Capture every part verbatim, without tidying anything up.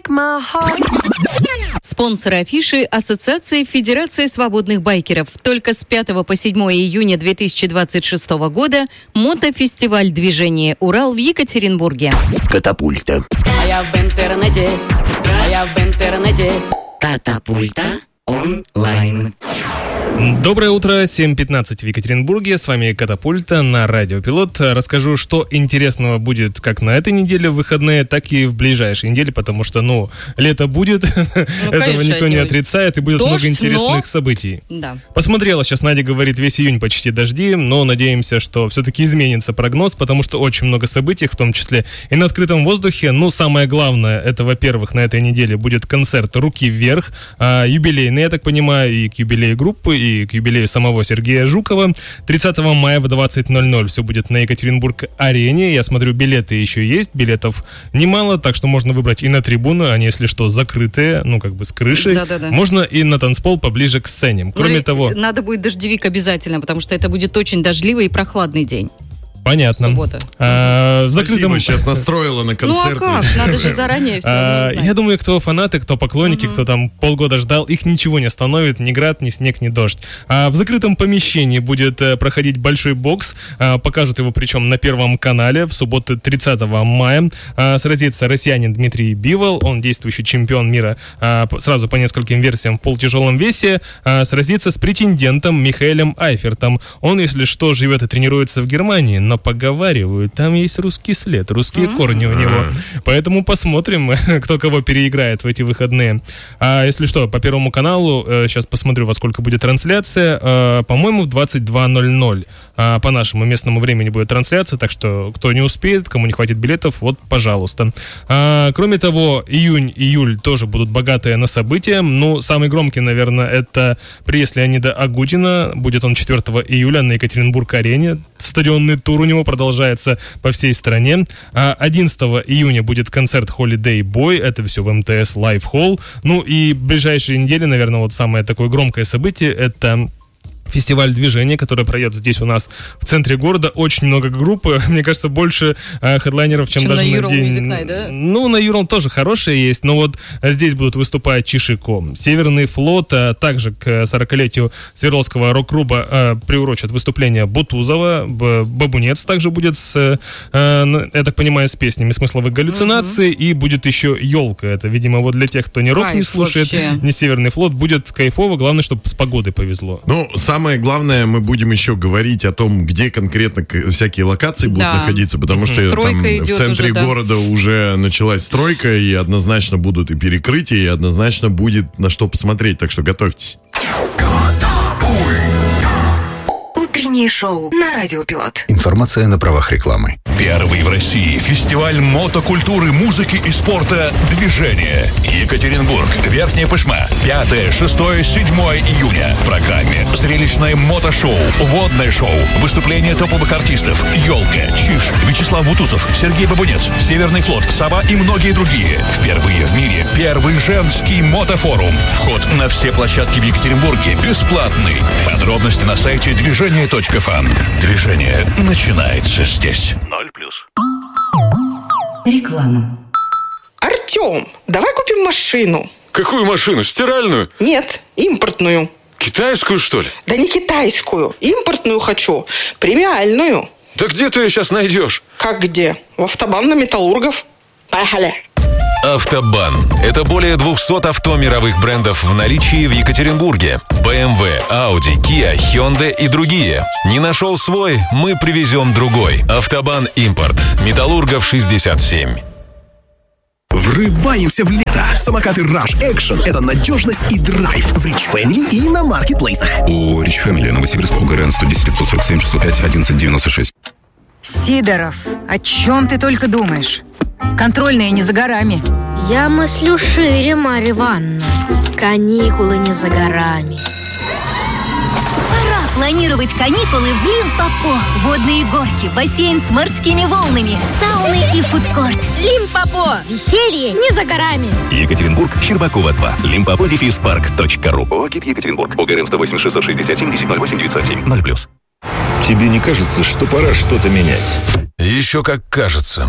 break my heart. Спонсор афиши – Ассоциация Федерации свободных байкеров. Только с пятого по седьмое июня две тысячи двадцать шестого года мотофестиваль движения «Урал» в Екатеринбурге. Катапульта. А я в интернете, а я в интернете. Катапульта онлайн. Доброе утро, семь пятнадцать в Екатеринбурге, с вами Катапульта на Радио Пилот. Расскажу, что интересного будет как на этой неделе в выходные, так и в ближайшей неделе, потому что, ну, лето будет, ну, этого конечно, никто не отрицает, и будет дождь, много интересных но... событий. Да. Посмотрела, сейчас Надя говорит, весь июнь почти дожди, но надеемся, что все-таки изменится прогноз, потому что очень много событий, в том числе и на открытом воздухе. Ну, самое главное, это, во-первых, на этой неделе будет концерт «Руки вверх», а, юбилейный, я так понимаю, и к юбилею группы, и к юбилею самого Сергея Жукова. тридцатого мая в двадцать ноль ноль все будет на Екатеринбург-арене. Я смотрю, билеты еще есть, билетов немало, так что можно выбрать и на трибуну, они, если что, закрытые, ну, как бы с крышей. Да-да-да. Можно и на танцпол поближе к сцене. Кроме ну, того... Надо будет дождевик обязательно, потому что это будет очень дождливый и прохладный день. Понятно. Суббота. А, в закрытом... сейчас настроила на концерт. Ну а как? Надо же заранее все а, Я думаю, кто фанаты, кто поклонники, угу. кто там полгода ждал, их ничего не остановит, ни град, ни снег, ни дождь. А в закрытом помещении будет а, проходить большой бокс. А, покажут его причем на Первом канале в субботу тридцатого мая. А, сразится россиянин Дмитрий Бивол, он действующий чемпион мира а, сразу по нескольким версиям в полутяжелом весе. А, сразится с претендентом Михаэлем Айфертом. Он, если что, живет и тренируется в Германии, но поговаривают, там есть русский след, русские mm-hmm. корни у него. Поэтому посмотрим, кто кого переиграет в эти выходные. А если что, по Первому каналу, сейчас посмотрю, во сколько будет трансляция, по-моему, в двадцать два ноль ноль. По нашему местному времени будет трансляция, так что кто не успеет, кому не хватит билетов, вот, пожалуйста. Кроме того, июнь, июль тоже будут богатые на события. Ну, самый громкий, наверное, это приезд Леонида Агутина. Будет он четвертого июля на Екатеринбург-арене. Стадионный тур у него продолжается по всей стране. одиннадцатого июня будет концерт Holiday Boy. Это все в эм тэ эс Live Hall. Ну и в ближайшие недели, наверное, вот самое такое громкое событие — это фестиваль движения, который пройдет здесь у нас в центре города. Очень много групп. Мне кажется, больше э, хедлайнеров, чем, чем даже на, на день. Music Night, да? Ну, на Юрал тоже хорошие есть, но вот здесь будут выступать Чишико. Северный флот, а также к сорокалетию Свердловского рок-клуба э, приурочат выступление Бутузова. Бабунец также будет с, э, я так понимаю, с песнями «Смысловых галлюцинаций». Mm-hmm. И будет еще «Елка». Это, видимо, вот для тех, кто не рок Кайф не слушает, вообще. Не Северный флот. Будет кайфово. Главное, чтобы с погодой повезло. Ну, сам Самое главное, мы будем еще говорить о том, где конкретно всякие локации будут да. находиться, потому что там в центре уже, города да. уже началась стройка, и однозначно будут и перекрытия, и однозначно будет на что посмотреть, так что готовьтесь. Утреннее шоу на Радио Пилот. Информация на правах рекламы. Первый в России фестиваль мотокультуры, музыки и спорта «Движение». Екатеринбург, Верхняя Пышма. пятое, шестое, седьмое июня. В программе зрелищное мотошоу, водное шоу, выступления топовых артистов «Елка», «Чиж», Вячеслав Бутусов, Сергей Бабунец, Северный флот, «Сова» и многие другие. Впервые в мире первый женский мотофорум. Вход на все площадки в Екатеринбурге бесплатный. Подробности на сайте движение точка фан. Движение начинается здесь. Ноль плюс. Реклама. Артем, давай купим машину. Какую машину? Стиральную? Нет, импортную. Китайскую, что ли? Да не китайскую. Импортную хочу. Премиальную. Да где ты ее сейчас найдешь? Как где? В Автобан на Металлургов. Поехали. Автобан. Это более двухсот авто мировых брендов в наличии в Екатеринбурге. бэ эм вэ, Audi, Kia, Hyundai и другие. Не нашел свой? Мы привезем другой. Автобан Импорт. Металлургов шестьдесят семь. Врываемся в лето. Самокаты Rush Action — это надежность и драйв в Rich Family и на маркетплейсах. У Rich Family, Новосибирск, УГРН сто десять пятьсот сорок семь шестьсот пять одиннадцать девяносто шесть. Сидоров, о чем ты только думаешь? Контрольные не за горами. Я мыслю шире, Марья Ивановна. Каникулы не за горами. Пора планировать каникулы в Лимпопо. Водные горки, бассейн с морскими волнами, сауны и фудкорт. Лимпопо. Веселье не за горами. Екатеринбург, Щербакова два. Лимпопо дефис парк точка ру. ОГИТ Екатеринбург. ОГРН сто восемь шестьсот шестьдесят семь десять ноль восемь девятьсот семь. ноль плюс. Тебе не кажется, что пора что-то менять? Еще как кажется.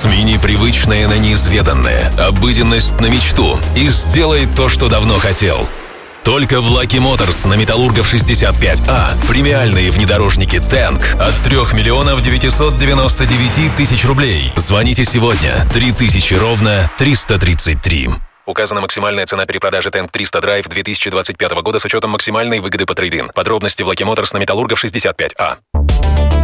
Смени привычное на неизведанное, обыденность на мечту и сделай то, что давно хотел. Только в Lucky Motors на Металлургов шестьдесят пять А премиальные внедорожники Tank от трёх миллионов девятьсот девяносто девять тысяч рублей. Звоните сегодня. три тысячи ровно триста тридцать три. Указана максимальная цена перепродажи Tank триста Drive две тысячи двадцать пятого года с учетом максимальной выгоды по трейд-ин. Подробности в Lucky Motors на Металлургов шестьдесят пять А.